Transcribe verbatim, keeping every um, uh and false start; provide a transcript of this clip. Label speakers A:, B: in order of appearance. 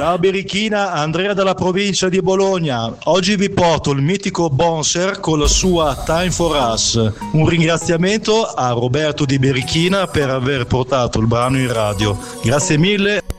A: Ciao Berichina, Andrea dalla provincia di Bologna. Oggi vi porto il mitico Bonser con la sua Time for Us. Un ringraziamento a Roberto di Berichina per aver portato il brano in radio. Grazie mille.